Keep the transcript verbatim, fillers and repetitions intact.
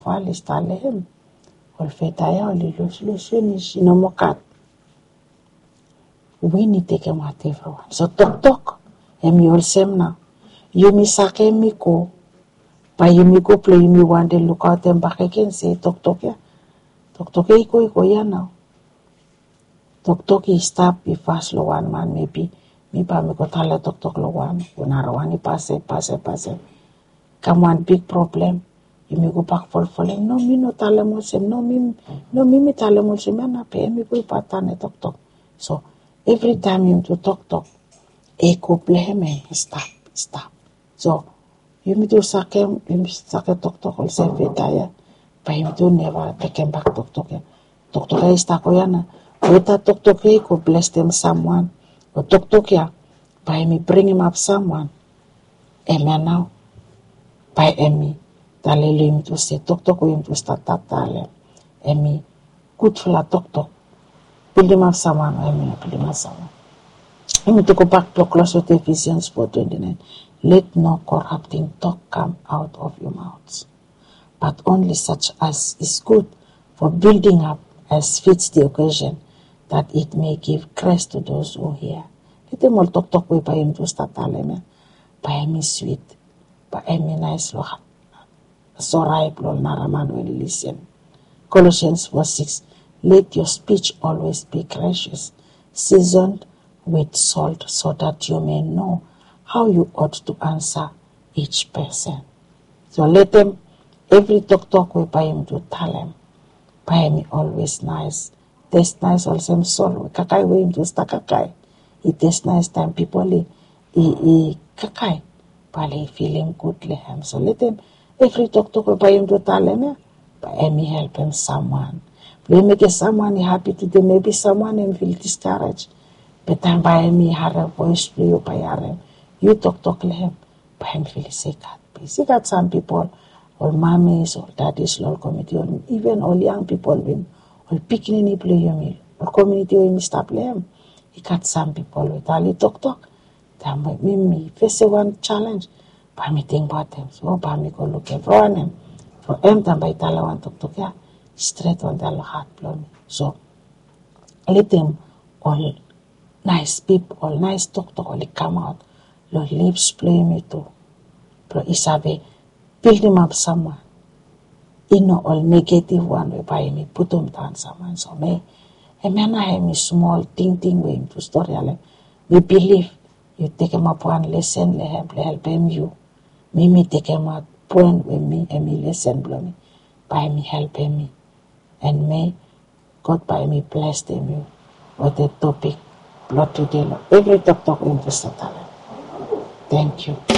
Valis talehem. Ol fetaya oli solution is inomokat. We need to take him at everyone. So tok tok. Emi ol semna. Yumi sake miko. Pa yumi go play yumi one day look out and back again say tok tok ya. Tok tok ya iko iko ya now. Tok tok is stop be fast lo one man maybe. Mi pa mi ko tala tok tok lo one. Unarawani pase pase pase. Come one big problem. You may go back for falling. No, me no tale mo sem. No, me no me me tale mo sem. Na pay me go patane tok tok. So every time you to talk talk, e ko blame stop stop. So you me to sake you me sake tok tok all se vetaya. Pa you to never take him back tok tok. Tok tok is ta ko yana. Weta tok tok e ko bless them someone. O tok tok ya. Pa me bring him up someone. Emi now. Pa emi. Tale lo yim to se tok tok o yim to start tap tale. Emi good for la tok tok. Build him up someone. Emi build him up someone. Emi to go back to closer to Ephesians four twenty-nine. Let no corrupting talk come out of your mouths, but only such as is good for building up as fits the occasion, that it may give grace to those who hear. Let them all talk talk way by him to start tale me. By emi sweet. By emi nice lo. So ripe lo naraman will listen. Colossians four six. Let your speech always be gracious, seasoned with salt, so that you may know how you ought to answer each person. So let them, every talk talk we buy him to tell him, buy me always nice, taste nice also soul. Kakai we him to sta kakai. It tastes nice time people i i kakai, but feeling good lehem. So let them. Every talk talk by him to tell him, by me help him someone. We make someone happy today, maybe someone him feel discouraged. But then by me have a voice to you by him. You talk talk to him, by him feel sick happy. See that some people, all mommies, all daddies, all community, or even all young people, when all picking play you meal, or community when me stop him. He got some people with all talk talk. Then me me face one challenge. By me think about them. So by me go look everyone them. For them then by tell one talk talk ya straight on their heart blow me. So let them all nice people, all nice talk talk all come out. Lord lips play me too. But isabe build them up someone. You know all negative one we by me put them down someone. So me and me na me small thing thing way to story ale. We believe you take him up one lesson, let help help him you. Me me take him out point with me and me lesson blow me. By me help me. And may God by me bless them you. What the topic blood today. Every talk talk in the Thank you.